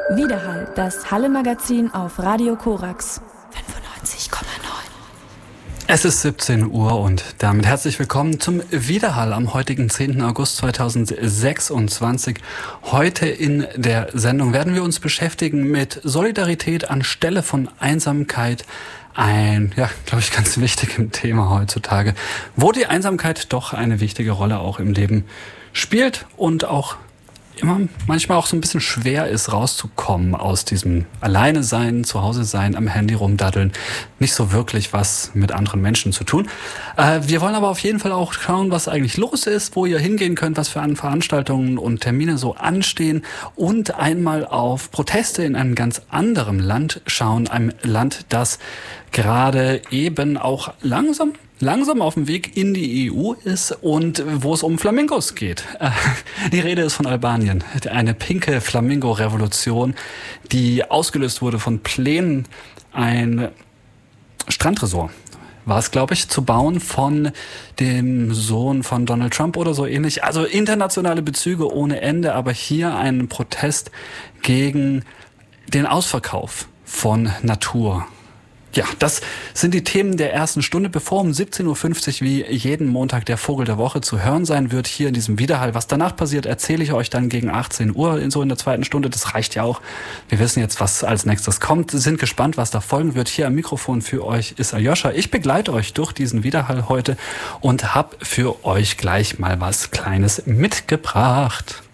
Widerhall, das Halle-Magazin auf Radio Korax 95,9. Es ist 17 Uhr und damit herzlich willkommen zum Widerhall am heutigen 10. August 2026. Heute in der Sendung werden wir uns beschäftigen mit Solidarität anstelle von Einsamkeit. Ein, glaube ich, ganz wichtiges Thema heutzutage, wo die Einsamkeit doch eine wichtige Rolle auch im Leben spielt und auch immer manchmal auch so ein bisschen schwer ist, rauszukommen aus diesem Alleine sein, zu Hause sein, am Handy rumdaddeln, nicht so wirklich was mit anderen Menschen zu tun. Wir wollen aber auf jeden Fall auch schauen, was eigentlich los ist, wo ihr hingehen könnt, was für Veranstaltungen und Termine so anstehen und einmal auf Proteste in einem ganz anderen Land schauen, einem Land, das gerade eben auch langsam auf dem Weg in die EU ist und wo es um Flamingos geht. Die Rede ist von Albanien. Eine pinke Flamingo-Revolution, die ausgelöst wurde von Plänen, ein Strandresort war es, glaube ich, zu bauen von dem Sohn von Donald Trump oder so ähnlich. Also internationale Bezüge ohne Ende, aber hier ein Protest gegen den Ausverkauf von Natur. Ja, das sind die Themen der ersten Stunde, bevor um 17.50 Uhr wie jeden Montag der Vogel der Woche zu hören sein wird, hier in diesem Widerhall. Was danach passiert, erzähle ich euch dann gegen 18 Uhr in der zweiten Stunde. Das reicht ja auch. Wir wissen jetzt, was als nächstes kommt, sind gespannt, was da folgen wird. Hier am Mikrofon für euch ist Aljoscha. Ich begleite euch durch diesen Widerhall heute und habe für euch gleich mal was Kleines mitgebracht.